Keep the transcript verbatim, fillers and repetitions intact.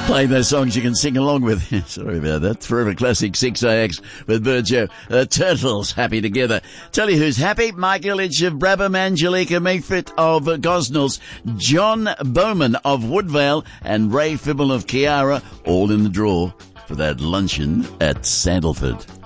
Playing those songs you can sing along with. Sorry about that. Forever Classic six A X with Burjo. The Turtles happy together. Tell you who's happy. Mike Illich of Brabham, Angelica Meafit of Gosnells, John Bowman of Woodvale, and Ray Fibble of Kiara, all in the draw for that luncheon at Sandalford.